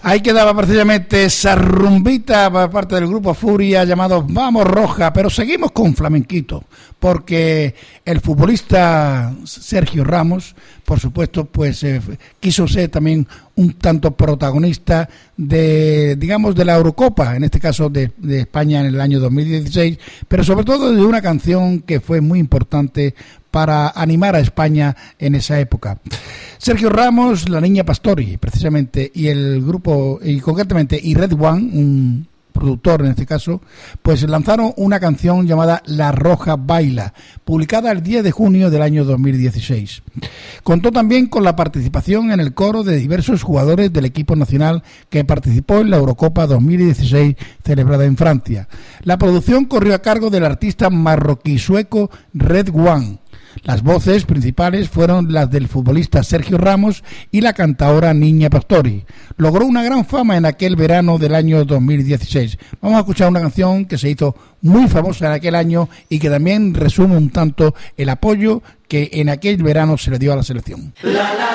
Ahí quedaba precisamente esa rumbita por parte del grupo Furia llamado Vamos Roja, pero seguimos con flamenquito, porque el futbolista Sergio Ramos, por supuesto, pues quiso ser también un tanto protagonista de, digamos, de la Eurocopa, en este caso de España en el año 2016, pero sobre todo de una canción que fue muy importante para animar a España en esa época. Sergio Ramos, La Niña Pastori, precisamente, y el grupo, y concretamente, y Red One, un productor en este caso, pues lanzaron una canción llamada La Roja Baila, publicada el 10 de junio del año 2016. Contó también con la participación en el coro de diversos jugadores del equipo nacional que participó en la Eurocopa 2016 celebrada en Francia. La producción corrió a cargo del artista marroquí-sueco Red One. Las voces principales fueron las del futbolista Sergio Ramos y la cantaora Niña Pastori. Logró una gran fama en aquel verano del año 2016. Vamos a escuchar una canción que se hizo muy famosa en aquel año y que también resume un tanto el apoyo que en aquel verano se le dio a la selección.